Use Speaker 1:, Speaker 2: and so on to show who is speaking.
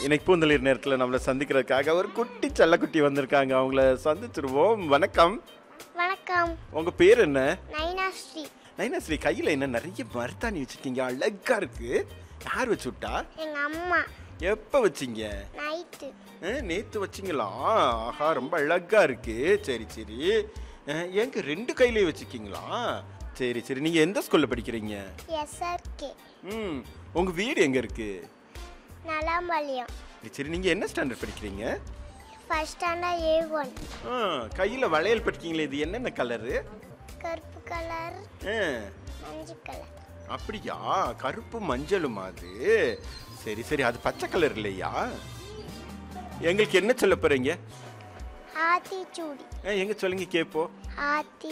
Speaker 1: இன்னைக்கு பூந்தளிர் நேரத்தில் நம்மளை சந்திக்கிறதுக்காக ஒரு குட்டி செல்லக்குட்டி வந்திருக்காங்க. அவங்கள சந்திச்சிருவோம். வணக்கம்.
Speaker 2: வணக்கம்.
Speaker 1: உங்க பேர் என்ன?
Speaker 2: நைனாஸ்ரீ.
Speaker 1: நைனாஸ்ரீ, கையில என்ன நிறைய மருதாணி வச்சிருக்கீங்க, அழகா இருக்கு. யார் வச்சு விட்டா?
Speaker 2: எங்க அம்மா.
Speaker 1: எப்ப வச்சீங்க?
Speaker 2: நைட்டு.
Speaker 1: நேத்து வச்சிங்களா? ஆஹா, ரொம்ப அழகா இருக்கு. சரி சரி. எங்க ரெண்டு கையிலேயே வச்சிருக்கீங்களா? சரி சரி. நீங்க எந்த ஸ்கூல்ல படிக்கிறீங்க?
Speaker 2: எஸ்ஆர்கே.
Speaker 1: உங்க வீடு எங்க இருக்கு?
Speaker 2: நலாம்பாளையம்.
Speaker 1: சரி, நீங்க என்ன ஸ்டாண்டர்ட் படிக்கிறீங்க?
Speaker 2: First standard A1.
Speaker 1: கையில வளையல் படிக்கீங்களே, இது என்னென்ன கலரு?
Speaker 2: கருப்பு கலர், மஞ்சள் கலர்.
Speaker 1: அப்படியா? கருப்பு மஞ்சளும் அது. சரி சரி. அது பச்சை கலர் இல்லையா? எங்களுக்கு என்ன சொல்ல போறீங்க?
Speaker 2: ஆத்திச்சூடி.
Speaker 1: எங்க சொல்லுங்க கேப்போ.
Speaker 2: ஆத்தி